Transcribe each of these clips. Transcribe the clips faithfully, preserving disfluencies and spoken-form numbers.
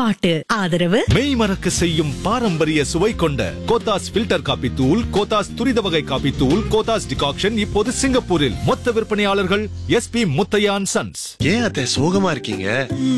பாட்டு. ஆதரவு மெய் மறக்க செய்யும் பாரம்பரிய சுவை கொண்ட கோத்தாஸ் ஃபில்டர் காபி தூள், கோத்தாஸ் துரித வகை காபி தூள், கோத்தாஸ் டிகாக்ஷன் இப்போது சிங்கப்பூரில் மொத்த விற்பனையாளர்கள் S B Muthiah and sons. ஏன் அத்தை சோகமா இருக்கீங்க?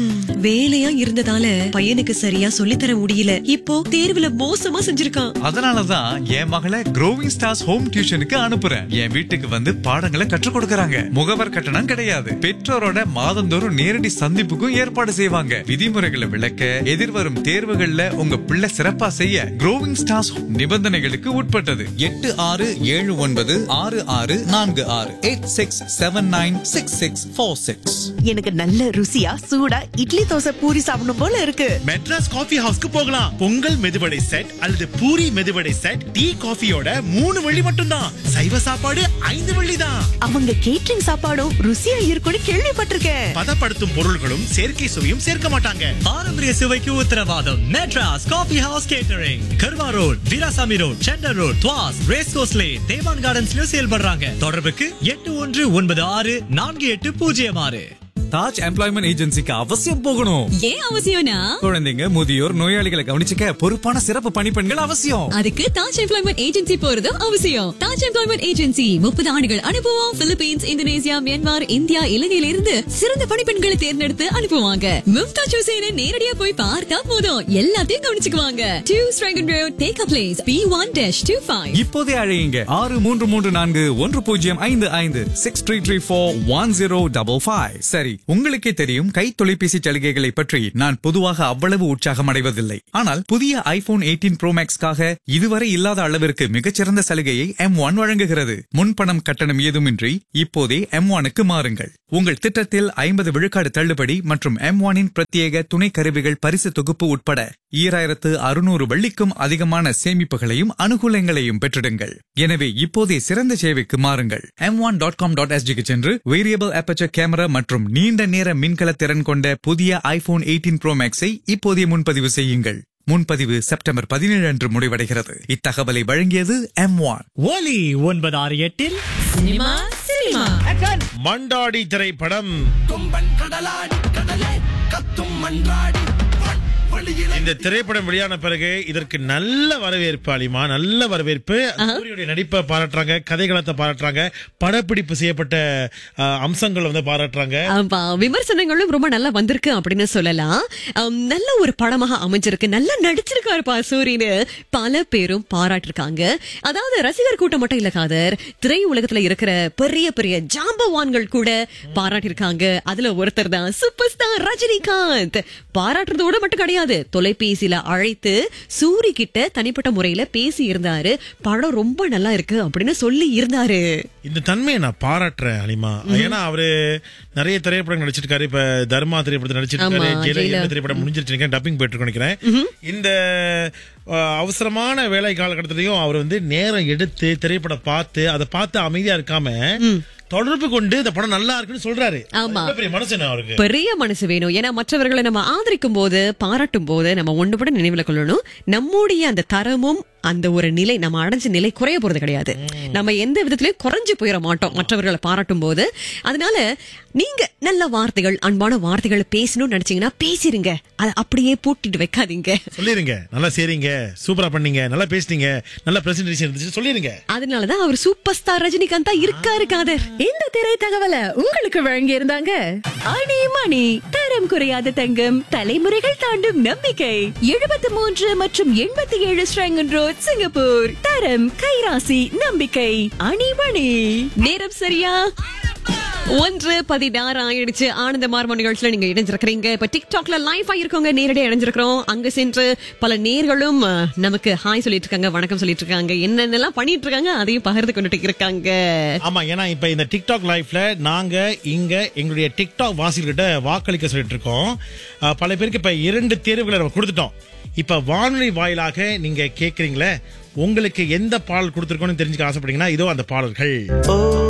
வேலையா இருந்ததால பையனுக்கு சரியா சொல்லித்தர முடியல. இப்போ தேர்வுல மோசமா செஞ்சிருக்கான். அதனாலதான் என் மகளை க்ரோவிங் ஸ்டார்ஸ் ஹோம் டியூஷனுக்கு அனுப்புறேன். என் வீட்டுக்கு வந்து பாடங்களை கற்றுக் கொடுக்கறாங்க. முகவர் கட்டணம் கிடையாது. பெற்றோரோட மாதந்தோறும் நேரடி சந்திப்புக்கும் ஏற்பாடு செய்வாங்க. விதிமுறைகளை விளக்க, எதிர்வரும் தேர்வுகள்ல உங்க பிள்ளை சிறப்பா செய்ய க்ரோவிங் ஸ்டார்ஸ் நிபந்தனைகளுக்கு உட்பட்டது. எட்டு ஆறு ஏழு ஒன்பது ஆறு ஆறு நான்கு ஆறு eight six seven nine six six four six. எனக்கு நல்ல ருசியா சூடா இட்லி தோசை பூரி சாப்பிடணும் போல இருக்கு. மெட்ராஸ் காஃபி ஹவுஸ்க்கு போகலாம். பொங்கல் மெதுவடை செட் அல்லது பூரி மெதுவடை செட் டீ காஃபியோட மூணு வெள்ளி மட்டும்தான். சைவ சாப்பாடு ஐந்து வெள்ளி தான். அவங்க கேட்டரிங் சாப்பாடும் ருசியா இருக்கும்னு கேள்விப்பட்டிருக்கேன். பதப்படுத்தும் பொருள்களும் செயற்கை சுவையும் சேர்க்க மாட்டாங்க. பாரம்பரிய சுவைக்கு உத்தரவாதம். மெட்ராஸ் காஃபி ஹவுஸ் கேட்டரிங், கர்வா road, Veerasamy road, centre road, துவாஸ், race course lane, தேவான் கார்டன்ஸ்லயும் செயல்படுறாங்க. தொடர்புக்கு எட்டு ஒன்று ஒன்பது ஆறு நான்கு எட்டு பூஜ்ஜியம் ஆறு. தாஜ் எம்ப்ளாய்மெண்ட் ஏஜென்சிக்கு அவசியம் போகணும். ஏன் அவசியம்னா, குழந்தைங்க, முதியோர், நோயாளிகளை கவனிச்சுக்க பொறுப்பான சிறப்பு பணிப்பெண்கள் அவசியம். அதுக்கு தாஜ் எம்ப்ளாய்மெண்ட் ஏஜென்சி போறதும் அவசியம். தாஜ் எம்ப்ளாய்மெண்ட் ஏஜென்சி முப்பது ஆண்டுகள் அனுபவம். பிலிப்பீன்ஸ், இந்தோனேசியா, மியான்மர், இந்தியா, இலங்கையில இருந்து சிறந்த பணிப்பெண்களை தேர்ந்தெடுத்து அனுப்புவாங்க. மும்தாஜ் ஹுசேனை நேரடியா போய் பார்த்தா போதும், எல்லாத்தையும் கவனிச்சுக்குவாங்க. Two ஸ்ட்ராங்கன் road, take a place, B one dash two five. இப்போதே அழையுங்க ஆறு மூன்று மூன்று நான்கு ஒன்று பூஜ்ஜியம் ஐந்து ஐந்து six three three four one zero double five. சரி, உங்களுக்கே தெரியும், கை தொலைபேசி சலுகைகளை பற்றி நான் பொதுவாக அவ்வளவு உற்சாகம் அடைவதில்லை. ஆனால் புதிய ஐபோன் எயிட்டீன் ப்ரோ மேக்ஸ்க்காக இதுவரை இல்லாத அளவிற்கு மிகச்சிறந்த சலுகையை எம் ஒன் வழங்குகிறது. முன்பணம் கட்டணம் ஏதுமின்றி இப்போதே எம் ஒனுக்கு மாறுங்கள். உங்கள் திட்டத்தில் ஐம்பது விழுக்காடு தள்ளுபடி மற்றும் எம் ஒனின் பிரத்யேக துணை கருவிகள் பரிசு தொகுப்பு உட்பட ஈராயிரத்து அறுநூறு வெள்ளிக்கும் அதிகமான சேமிப்புகளையும் அனுகூலங்களையும் பெற்றிடுங்கள். எனவே இப்போதே சிறந்த சேவைக்கு மாறுங்கள். M one dot com dot எஸ்ஜிக்கு சென்று வேரியபிள் அப்பேச்சர் கேமரா மற்றும் நீண்ட நேர மின்கல திறன் கொண்ட புதிய ஐபோன் எயிட்டீன் ப்ரோ மேக்ஸை இப்போதே முன்பதிவு செய்யுங்கள். முன்பதிவு செப்டம்பர் பதினேழு அன்று முடிவடைகிறது. இத்தகவலை வழங்கியது எம் ஒன். ஒலி ஒன்பது ஆறு எட்டில் சினிமா சினிமா மண்டாடி திரைப்படம். இந்த திரைப்படம் வெளியான பிறகு இதற்கு நல்ல வரவேற்பு. அலிமா, நல்ல வரவேற்பு. சூரியுடைய நடிப்பை பாராட்டுறாங்க, கதைகளத்தை பாராட்டுறாங்க, படப்பிடிப்பு செய்யப்பட்ட அம்சங்கள் வந்து பாராட்டுறாங்க. விமர்சனங்களும் ரொம்ப நல்லா வந்திருக்கு அப்படின்னு சொல்லலாம். நல்ல ஒரு படமாக அமைஞ்சிருக்கு, நல்லா நடிச்சிருக்காருப்பா சூரியனு பல பேரும் பாராட்டிருக்காங்க. அதாவது ரசிகர் கூட்டம் மட்டும் இல்ல காதர், திரை உலகத்துல இருக்கிற பெரிய பெரிய ஜாம்பவான்கள் கூட பாராட்டிருக்காங்க. அதுல ஒருத்தர் தான் சூப்பர் ஸ்டார் ரஜினிகாந்த். பாராட்டுறதோட மட்டும் கிடையாது, தொலைபேசியில அழைத்து சூரி கிட்ட தனிப்பட்ட முறையில பேசி இருந்தாரு. படம் ரொம்ப நல்லா இருக்கு அப்படின்னு சொல்லி இருந்தாரு. இந்த தன்மையை நான் பாராட்டுறேன் அலிமா. ஏன்னா அவரு நிறைய திரைப்படம் நடிச்சிருக்காரு. இப்ப தர்மா திரைப்படத்தில் நடிச்சிருக்காரு. ஜெயில திரைப்படம் முடிஞ்சிருச்சு, டப்பிங் போயிட்டு நினைக்கிறேன். இந்த அவசரமான வேலை காலகட்டத்திலையும் அவர் வந்து நேரம் எடுத்து திரைப்படம் பார்த்து அதை பார்த்து அமைதியா இருக்காம தொடர்பு கொண்டு இந்த படம் நல்லா இருக்குன்னு சொல்றாரு. பெரிய மனசு அவருக்கு, பெரிய மனசு வேணும். ஏன்னா மற்றவர்களை நம்ம ஆதரிக்கும் போது, பாராட்டும் போது நம்ம ஒன்றுபட நினைவுல கொள்ளணும், நம்முடைய அந்த தரமும் அந்த ஒரு நிலை நம்ம அடைஞ்ச நிலை குறைய போறது கிடையாது. நம்ம எந்த விதத்திலயும் குறைஞ்சு போயிட மாட்டோம் மற்றவர்களை பாராட்டும் போது. அதனால நீங்க நல்ல வார்த்தைகள், அன்பான வார்த்தைகள் பேசணும்னு நினைச்சீங்கன்னா பேசிருங்க, அதை அப்படியே பூட்டிட்டு வைக்காதீங்க. சொல்லிருங்க, நல்லா செய்றீங்க, சூப்பரா பண்ணீங்க, நல்லா பேசுனீங்க, நல்ல பிரசன்டேஷன் இருந்துச்சு சொல்லிருங்க. அதனாலதான் அவர் சூப்பர் ஸ்டார் ரஜினிகாந்தா இருக்காரு காதர். இந்த திரை தகவலை உங்களுக்கு வழங்கி இருந்தாங்க அணி மணி, தரம் குறையாத தங்கம், தலைமுறைகள் தாண்டும் நம்பிக்கை. எழுபத்தி மூன்று மற்றும் எண்பத்தி ஏழு ஸ்ட்ராங்கன் ரோட், சிங்கப்பூர். தரம், கைராசி, நம்பிக்கை. அணி மணி. நேரம் சரியா ஒன்று பதினாறு ஆயிடுச்சு. ஆனந்த மார்ம நிகழ்ச்சியில நீங்க இணைஞ்சிருக்கிறீங்க. இப்ப டிக்டாக்ல லைவ் ஆயிருக்கோங்க, நேரடியா இணைஞ்சிருக்கிறோம். அங்க சென்று பல நேர்களும் நமக்கு ஹாய் சொல்லிட்டு இருக்காங்க, வணக்கம் சொல்லிட்டு இருக்காங்க, என்னென்னலாம் பண்ணிட்டு இருக்காங்க அதையும் பகிர்ந்து கொண்டுட்டு இருக்காங்க. ஆமா, ஏன்னா இப்ப இந்த டிக்டாக் லைவ்ல நாங்க இங்க எங்களுடைய டிக்டாக் வாசிகிட்ட வாக்களிக்க சொல்லிட்டு இருக்கோம். பல பேருக்கு இப்ப இரண்டு தேர்வுகளை நம்ம கொடுத்துட்டோம். இப்ப வானொலி வாயிலாக நீங்க கேக்குறீங்களே, உங்களுக்கு எந்த பாடல் கொடுத்திருக்கோம்னு தெரிஞ்சுக்க ஆசைப்படுறீங்கன்னா இதோ அந்த பாடல்கள்.